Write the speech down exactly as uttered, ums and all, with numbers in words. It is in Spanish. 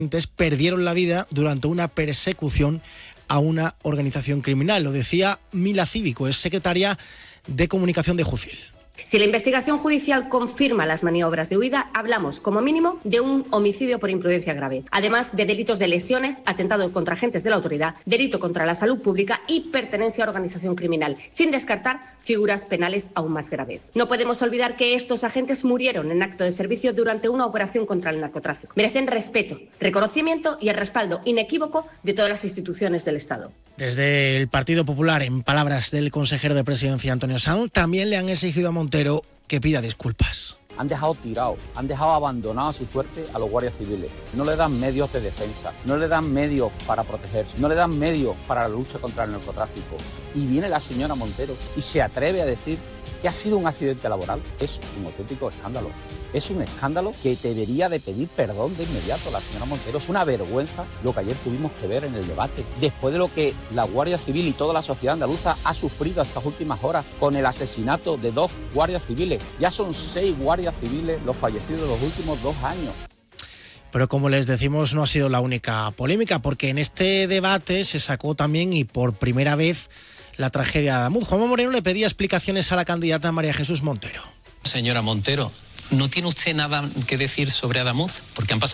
perdieron la vida durante una persecución a una organización criminal. Lo decía Mila Cívico, es secretaria de Comunicación de Jucil. Si la investigación judicial confirma las maniobras de huida, hablamos como mínimo de un homicidio por imprudencia grave, además de delitos de lesiones, atentado contra agentes de la autoridad, delito contra la salud pública y pertenencia a organización criminal, sin descartar figuras penales aún más graves. No podemos olvidar que estos agentes murieron en acto de servicio durante una operación contra el narcotráfico. Merecen respeto, reconocimiento y el respaldo inequívoco de todas las instituciones del Estado. Desde el Partido Popular, en palabras del consejero de Presidencia Antonio Sanz, también le han exigido a Montero que pida disculpas. Han dejado tirado, han dejado abandonado a su suerte a los guardias civiles. No le dan medios de defensa, no le dan medios para protegerse, no le dan medios para la lucha contra el narcotráfico. Y viene la señora Montero y se atreve a decir que ha sido un accidente laboral. Es un auténtico escándalo. Es un escándalo que debería de pedir perdón de inmediato la señora Montero. Es una vergüenza lo que ayer tuvimos que ver en el debate. Después de lo que la Guardia Civil y toda la sociedad andaluza ha sufrido estas últimas horas con el asesinato de dos guardias civiles. Ya son seis guardias civiles los fallecidos en los últimos dos años. Pero como les decimos, no ha sido la única polémica, porque en este debate se sacó también y por primera vez la tragedia de Adamuz. Juanma Moreno le pedía explicaciones a la candidata María Jesús Montero. Señora Montero, ¿no tiene usted nada que decir sobre Adamuz? Porque han pasado